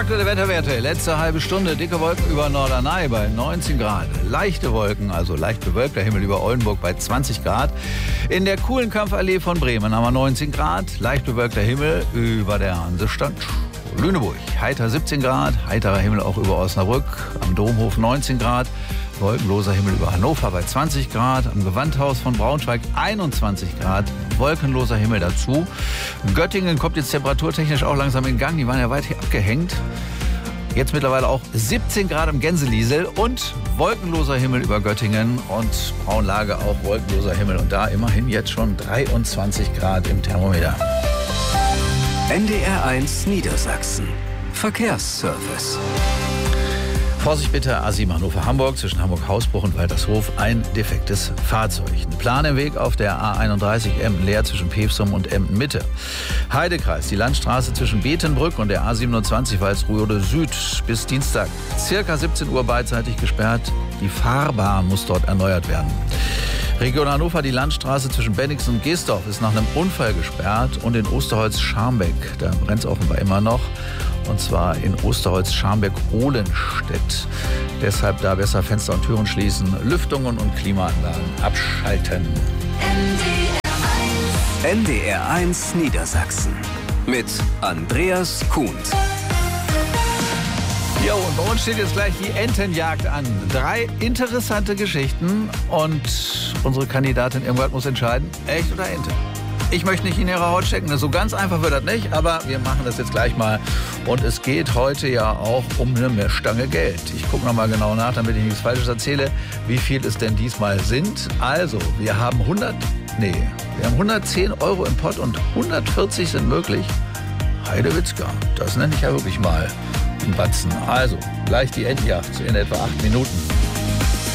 Aktuelle Wetterwerte, letzte halbe Stunde, dicke Wolken über Norderney bei 19 Grad. Leichte Wolken, also leicht bewölkter Himmel über Oldenburg bei 20 Grad. In der Kuhlenkampfallee von Bremen haben wir 19 Grad, leicht bewölkter Himmel über der Hansestadt Lüneburg. Heiter 17 Grad, heiterer Himmel auch über Osnabrück, am Domhof 19 Grad. Wolkenloser Himmel über Hannover bei 20 Grad, am Gewandhaus von Braunschweig 21 Grad, wolkenloser Himmel dazu. Göttingen kommt jetzt temperaturtechnisch auch langsam in Gang, die waren ja weit hier abgehängt. Jetzt mittlerweile auch 17 Grad im Gänseliesel und wolkenloser Himmel über Göttingen und Braunlage auch wolkenloser Himmel und da immerhin jetzt schon 23 Grad im Thermometer. NDR1 Niedersachsen. Verkehrsservice. Vorsicht bitte, A7 Hannover-Hamburg, zwischen Hamburg-Hausbruch und Waltershof ein defektes Fahrzeug. Ein Plan im Weg auf der A31 Emden-Leer zwischen Pevsum und Emden-Mitte. Heidekreis, die Landstraße zwischen Betenbrück und der A27 Walsrode Süd bis Dienstag circa 17 Uhr beidseitig gesperrt. Die Fahrbahn muss dort erneuert werden. Region Hannover, die Landstraße zwischen Bennigsen und Geesdorf ist nach einem Unfall gesperrt und in Osterholz-Scharmbeck, da brennt es offenbar immer noch. Und zwar in Osterholz-Scharmbeck-Ohlenstedt. Deshalb da besser Fenster und Türen schließen, Lüftungen und Klimaanlagen abschalten. NDR1 Niedersachsen mit Andreas Kuhnt. Jo, und bei uns steht jetzt gleich die Entenjagd an. 3 interessante Geschichten und unsere Kandidatin Irmgard muss entscheiden, echt oder Ente. Ich möchte nicht in ihre Haut stecken, so ganz einfach wird das nicht, aber wir machen das jetzt gleich mal. Und es geht heute ja auch um eine Stange Geld. Ich gucke nochmal genau nach, damit ich nichts Falsches erzähle, wie viel es denn diesmal sind. Also, wir haben 110 Euro im Pott und 140 sind möglich. Heidewitzka, das nenne ich ja wirklich mal einen Batzen. Also, gleich die Entenjagd in etwa 8 Minuten.